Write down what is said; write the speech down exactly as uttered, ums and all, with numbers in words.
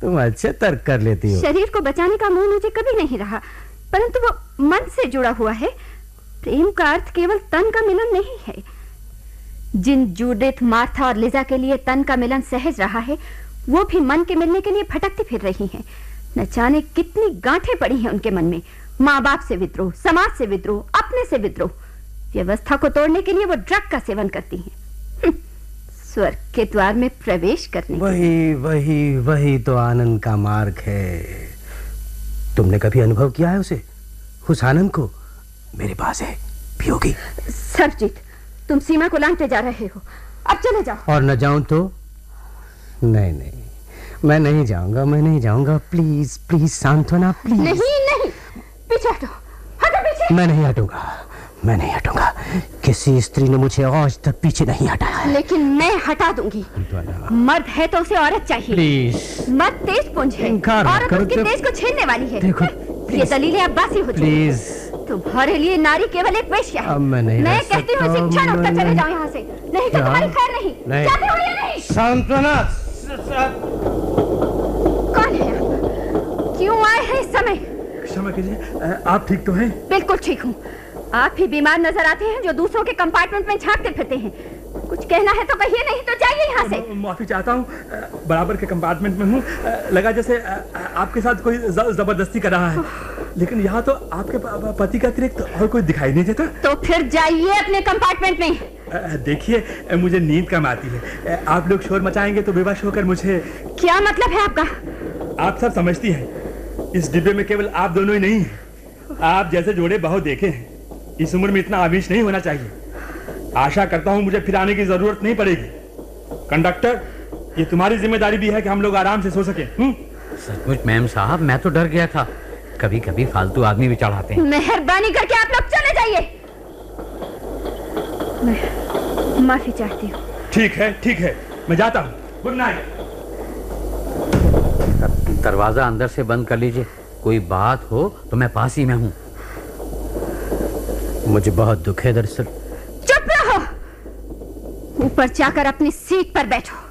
तुम अच्छे तर्क कर लेती हो। शरीर को बचाने का मोह मुझे कभी नहीं रहा, परंतु वो मन से जुड़ा हुआ है। प्रेम का अर्थ केवल तन का मिलन नहीं है। जिन जूडिथ, मार्था और लिजा के लिए तन का मिलन सहज रहा है, वो भी मन के मिलने के लिए भटकती फिर रही हैं। न जाने कितनी गांठें पड़ी हैं उनके मन में। माँ बाप से विद्रोह, समाज से विद्रोह, अपने से विद्रोह। व्यवस्था को तोड़ने के लिए वो ड्रग का सेवन करती हैं। स्वर्ग के द्वार में प्रवेश करने वही वही वही तो आनंद का मार्ग है। तुमने कभी अनुभव किया है उसे, उस आनंद को? मेरे पास है, पियोगी? सरजीत, तुम सीमा को लांघते जा रहे हो। अब चले जाओ। और न जाऊं तो? नहीं नहीं, मैं नहीं जाऊंगा, मैं नहीं जाऊंगा। प्लीज प्लीज सांत्वना, प्लीज। नहीं नहीं, पीछे हटो, हटो पीछे। मैं नहीं हटूंगा, मैं नहीं हटूंगा। किसी स्त्री ने मुझे आज तक पीछे नहीं हटाया। लेकिन मैं हटा दूंगी। मर्द है तो उसे औरत चाहिए। प्लीज। मर्द तेज पुंज है, औरत उसकी तेज को छीनने वाली है। देखो, ये दलीलें अब बासी हो चुकी। प्लीज। तुम्हारे लिए नारी केवल एक वेश्या है। मैं नहीं, मैं कहती हूँ इसे क्षण उठकर चले जाओ यहाँ से, नहीं तो तुम्हारी खैर नहीं। नहीं। जाते हो या नहीं? सांत्वना। कौन है आप? क्यों आए हैं इस समय? क्षमा कीजिए, आप ठीक तो हैं? बिल्कुल ठीक हूँ। आप ही बीमार नजर आते हैं जो दूसरों के कंपार्टमेंट में झांकते फिरते हैं। कुछ कहना है तो कहिए, नहीं तो जाइए यहाँ से। माफी चाहता हूँ, बराबर के कंपार्टमेंट में हूँ। लगा जैसे आपके साथ कोई जबरदस्ती कर रहा है, लेकिन यहाँ तो आपके पति का अतिरिक्त और कोई दिखाई नहीं देता। तो फिर जाइए अपने कंपार्टमेंट में। देखिए, मुझे नींद कम आती है। आप लोग शोर मचाएंगे तो बेवश होकर मुझे। क्या मतलब है आपका? आप सब समझती हैं, इस डिब्बे में केवल आप दोनों ही नहीं हैं। आप जैसे जोड़े बहुत देखे हैं। इस उम्र में इतना आवेश नहीं होना चाहिए। आशा करता हूँ मुझे फिर आने की जरूरत नहीं पड़ेगी। कंडक्टर, ये तुम्हारी जिम्मेदारी भी है कि हम लोग आराम से सो सकें। सचमुच मैम साहब, मैं तो डर गया था। कभी कभी फालतू आदमी भी चढ़ाते हैं। मेहरबानी करके आप लोग चले जाइए। मैं माफी चाहती हूँ। ठीक है ठीक है, मैं जाता हूँ। Good night. दरवाजा अंदर से बंद कर लीजिए। कोई बात हो तो मैं पास ही में हूँ। मुझे बहुत दुख है दरअसल। चुप रहो, ऊपर जाकर अपनी सीट पर बैठो।